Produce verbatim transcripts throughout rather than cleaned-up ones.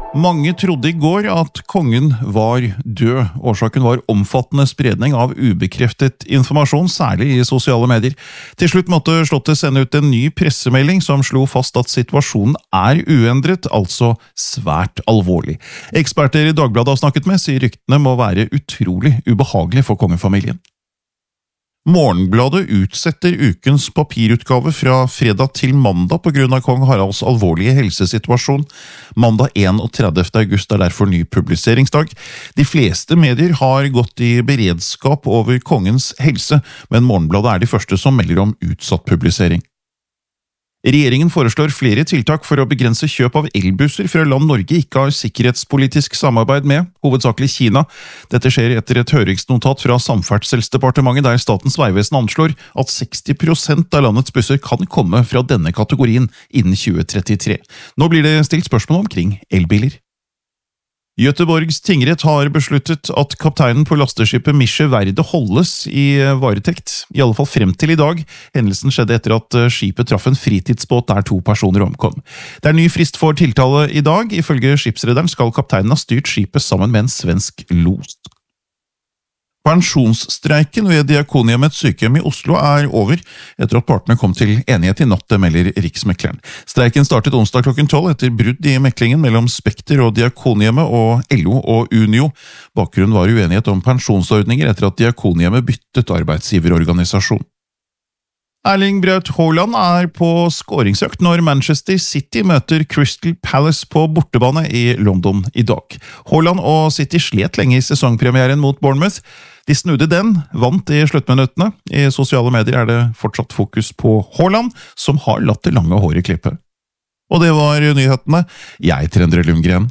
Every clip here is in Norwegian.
Mange trodde i går at kongen var død. Årsaken var omfattende spredning av ubekreftet informasjon, særlig i sosiale medier. Til slutt måtte Slottet sende ut en ny pressemelding som slo fast at situasjonen er uendret, altså svært alvorlig. Eksperter i Dagbladet har snakket med, sier ryktene må være utrolig ubehagelig for kongefamilien. Morgenbladet utsetter ukens papirutgave fra fredag til mandag på grunn av kong Haralds alvorlige helsesituasjon. Mandag enogtredivte august er derfor ny publiseringsdag. De fleste medier har gått i beredskap over kongens helse, men Morgenbladet er de første som melder om utsatt publisering. Regjeringen foreslår flere tiltak for å begrense kjøp av elbusser fra land Norge ikke har sikkerhetspolitisk samarbeid med, hovedsakelig Kina. Dette skjer etter et høringsnotat fra Samferdselsdepartementet der Statens vegvesen anslår at seksti prosent av landets busser kan komme fra denne kategorien innen tjue trettitre. Nå blir det stilt spørsmål omkring elbiler. Göteborgs tingrett har besluttet at kapteinen på lasteskipet Mische Verde holdes i varetekt, i alle fall frem til i dag. Hendelsen skjedde etter at skipet traff en fritidsbåt der to personer omkom. Det er ny frist for tiltale i dag. Ifølge skipsrederen skal kapteinen ha styrt skipet sammen med en svensk los. Pensjonsstreiken ved Diakonhjemmets sykehjem i Oslo er over, etter at partene kom til enighet i natt, det melder Riksmekleren. Streiken startet onsdag klokken tolv etter brudd i meklingen mellom Spekter og Diakonhjemmet og L O og Unio. Bakgrunnen var uenighet om pensjonsordninger etter at Diakonhjemmet byttet arbeidsgiverorganisasjon. Erling Braut Haaland er på skåringsøkt når Manchester City møter Crystal Palace på bortebane i London i dag. Haaland og City slet lenge i sesongpremieren mot Bournemouth. De snudde den, vant i sluttminuttene. I sosiale medier er det fortsatt fokus på Haaland, som har latt det lange håret klippe. Og det var nyhetene. Jeg heter Endre Lundgren.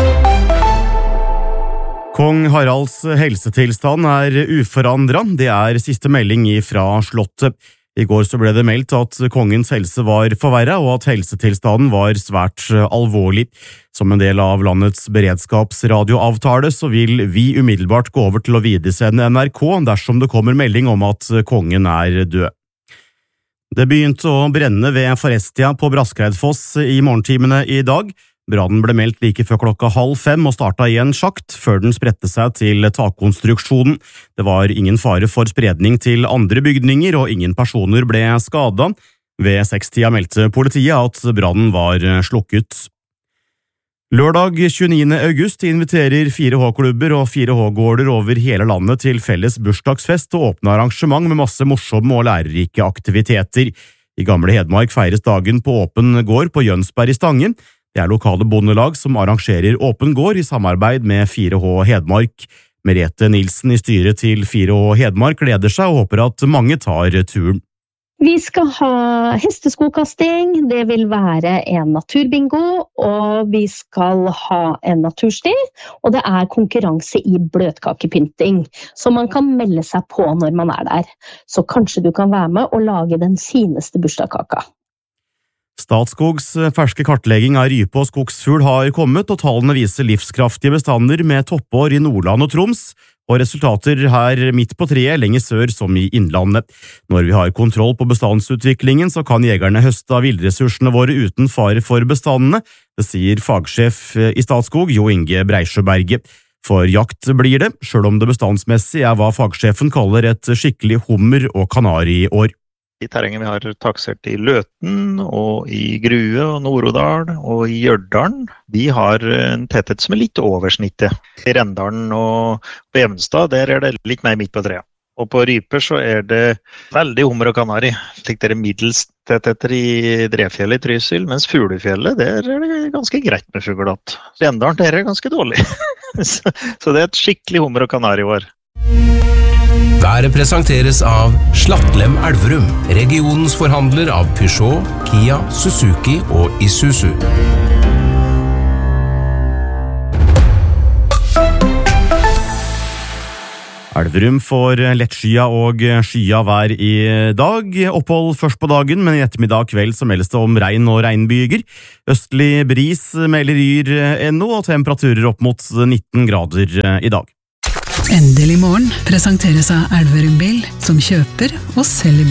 Kong Haralds helsetilstand er uforandret. Det er siste melding fra Slottet. I går så ble det meldt at kongens helse var forverret, og at helsetilstanden var svært alvorlig. Som en del av landets beredskapsradioavtale så vil vi umiddelbart gå over til å videresende N R K dersom det kommer melding om at kongen er død. Det begynte å brenne ved Forestia på Braskereidfoss i morgentimene i dag. Brannen ble meldt like før klokka halv fem og startet i en sjakt, før den spredte seg til takkonstruksjonen. Det var ingen fare for spredning til andre bygninger, og ingen personer ble skadet. Ved sekstida meldte politiet at brannen var slukket. Lørdag tjueniende august inviterer fire H-klubber og fire H-gårder over hele landet til felles bursdagsfest og åpne arrangement med masse morsomme og lærerike aktiviteter. I Gamle Hedmark feires dagen på åpen gård på Jønsberg i Stangen. Det er lokale bondelag som arrangerer åpen gård i samarbeid med fire H Hedmark. Merete Nilsen i styret til fire H Hedmark gleder seg og håper at mange tar turen. Vi skal ha hesteskokasting, det vil være en naturbingo, og vi skal ha en natursti, og det er konkurranse i bløtkakepynting, så man kan melde seg på når man er der. Så kanskje du kan være med og lage den fineste bursdagskaka. Statskogs ferske kartlegging av rype og skogsfugl har kommet, og tallene viser livskraftige bestander med toppår i Nordland og Troms, og resultater her midt på treet lenger sør som i innlandet. Når vi har kontroll på bestandsutviklingen, så kan jegerne høste av villressursene våre uten fare for bestandene, det sier fagsjef i Statskog, Jo Inge Breisjøberget. For jakt blir det, selv om det bestandsmessig er hva fagsjefen kaller et skikkelig hummer- og kanariår. I terrenget vi har taksert i Løten og i Grue og Nord-Odal og i Gjørdalen, de har en tetthet som er litt over snittet. I Rendalen og på Evenstad, der er det litt mer midt på treet. Og på ryper så er det veldig hummer og kanari. Slik det er middels tettheter i Drefjellet i Trysil, mens Fuglefjellet, der er det ganske greit med fugledatt. Rendalen, der er det ganske dårlig. så, så det er et skikkelig hummer og kanariår. Været presenteres av Slattlem Elverum, regionens forhandler av Peugeot, Kia, Suzuki og Isuzu. Elverum får lettskya og skya vær i dag. Opphold først på dagen, men i ettermiddag kveld så meldes det om regn og regnbyger. Østlig bris melder yr ennå, og temperaturer opp mot nitten grader i dag. Endelig morgen presenteres av Elverum Bil, som kjøper og selger